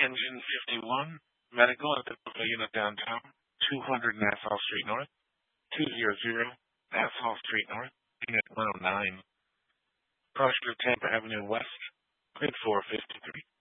Engine 51, medical at the Pavilion of Downtown, 200 Nassau Street North, 200 Nassau Street North, Unit 109, Chrysler Tampa Avenue West, grid 453.